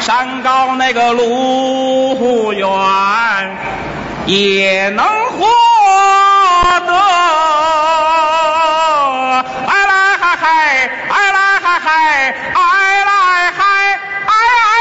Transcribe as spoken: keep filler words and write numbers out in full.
山高那个路远，也能获得。哎来嗨嗨，哎来嗨嗨，哎。